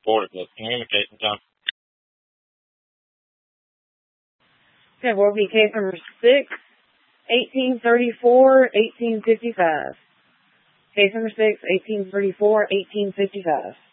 record it, but communicating time. Okay, will be case number 6, 1834, 1855. Case number 6, 1834, 1855.